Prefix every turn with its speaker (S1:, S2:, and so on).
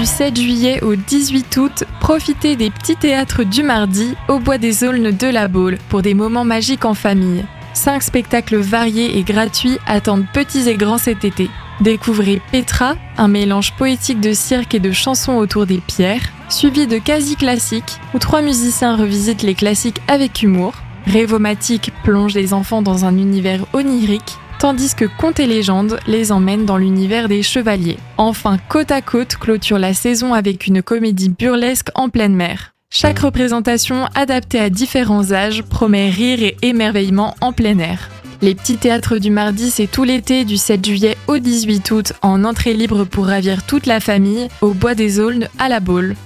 S1: Du 7 juillet au 18 août, profitez des petits théâtres du mardi au Bois des Aulnes de la Baule pour des moments magiques en famille. 5 spectacles variés et gratuits attendent petits et grands cet été. Découvrez Petra, un mélange poétique de cirque et de chansons autour des pierres, suivi de Quasi Classique, où 3 musiciens revisitent les classiques avec humour. Rêvomatique plonge les enfants dans un univers onirique, tandis que Contes et légendes les emmène dans l'univers des chevaliers. Enfin, Côte à Côte clôture la saison avec une comédie burlesque en pleine mer. Chaque représentation, adaptée à différents âges, promet rire et émerveillement en plein air. Les petits théâtres du mardi, c'est tout l'été du 7 juillet au 18 août en entrée libre pour ravir toute la famille au Bois des Aulnes à la Baule.